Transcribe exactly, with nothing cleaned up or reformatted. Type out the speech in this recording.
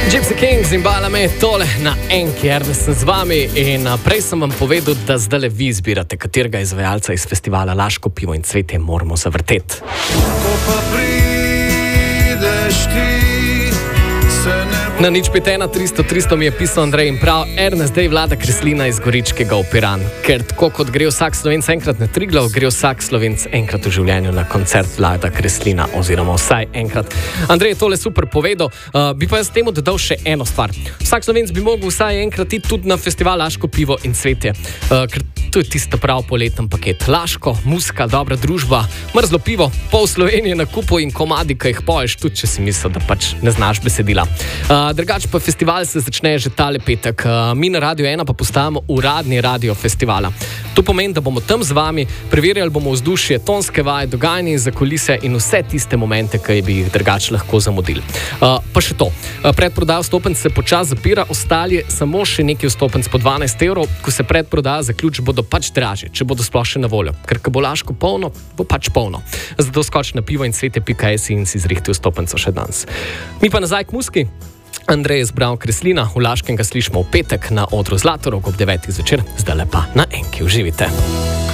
Gypsy Kings in balame tole na enki, Ernest sem z vami in prej sem vam povedal, da zdaj vi izbirate, katerega izvajalca iz festivala Laško pivo in cvetje moramo zavrteti. Ko pa prideš ti, se ne bo... Na nič pet ena tristo tristo mi je pisal Andrej in prav, Ernest, zdaj Vlada Kreslina iz Goričkega v Piran. Ker tako kot gre vsak Slovenc enkrat na Triglav, gre vsak Slovenc enkrat v življenju na koncert Vlada Kreslina, oziroma vsaj enkrat. Andrej je tole super povedal, uh, bi pa jaz temu dodal še eno stvar. Vsak Slovenc bi mogel vsaj enkrat iti tudi na festival Laško pivo in cvetje, uh, ker to je tisto prav poleten paket. Laško, muzika, dobra družba, mrzlo pivo, pol Slovenije na kupu in komadi, ki jih poješ, tudi če si mislil, da pač ne znaš besedila. Uh, Drugač pa festival se začne že tale petek. Mi na Radio ena pa postajamo uradni radio festivala. To pomeni, da bomo tam z vami, preverjali bomo vzdušje, tonske vaje, dogajanje za kulise in vse tiste momente, ki bi jih drugače lahko zamudili. Uh, pa še to. Predprodaja vstopenc se počasi zapira, ostali samo še nekaj vstopenc po dvanajst evrov. Ko se predprodaja zaključi, bodo pač dražje, če bodo sploh še na voljo. Ker ko bo Laško polno, bo pač polno. Zato skoči na pivo in cvetje pika si in si zrihti vstopenco še danes. Mi pa nazaj k muziki. Andrej je zbral Kreslina, v Laškem ga slišimo v petek na odru Zlatorog ob devetih zvečer, zdaj pa na enki uživite.